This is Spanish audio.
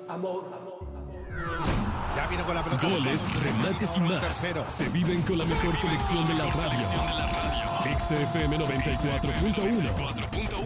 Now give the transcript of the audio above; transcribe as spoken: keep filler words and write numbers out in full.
Ya viene con la pelota. Goles, remates y más. Tercero. Se viven con la mejor selección de la radio. X F M noventa y cuatro punto uno.